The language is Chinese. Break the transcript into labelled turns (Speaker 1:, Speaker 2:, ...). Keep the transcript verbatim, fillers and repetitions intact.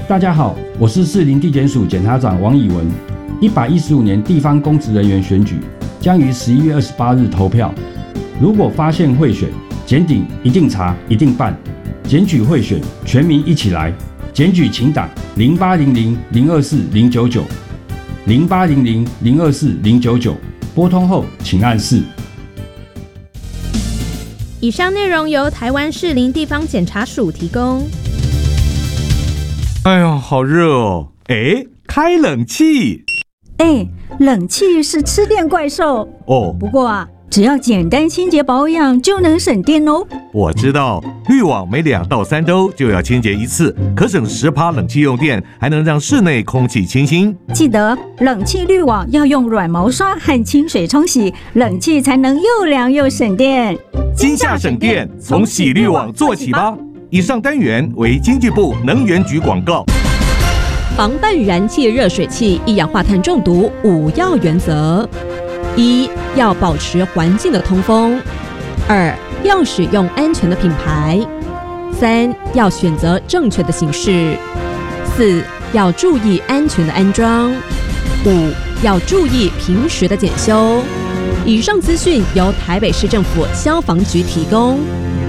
Speaker 1: 大家好，我是士林地检署检察长王以文。一百一十五年地方公职人员选举将于十一月二十八日投票。如果发现贿选，检警一定查，一定办。检举贿选，全民一起来。检举请打零八零零零二四零九九零八零零零二四零九九，拨通后请按四。
Speaker 2: 以上内容由台湾士林地方检察署提供。
Speaker 3: 哎呦，好热哦！哎，开冷气。
Speaker 4: 哎，冷气是吃电怪兽
Speaker 3: 哦。
Speaker 4: 不过啊，只要简单清洁保养就能省电哦。
Speaker 3: 我知道，滤网每两到三周就要清洁一次，可省十趴冷气用电，还能让室内空气清新。
Speaker 4: 记得冷气滤网要用软毛刷和清水冲洗，冷气才能又凉又省电。
Speaker 3: 今夏省电，从洗滤网做起吧。以上单元为经济部能源局广告。
Speaker 5: 防范燃气热水器一氧化碳中毒五要原则：一、要保持环境的通风；二、要使用安全的品牌；三、要选择正确的形式；四、要注意安全的安装；五、要注意平时的检修。以上资讯由台北市政府消防局提供。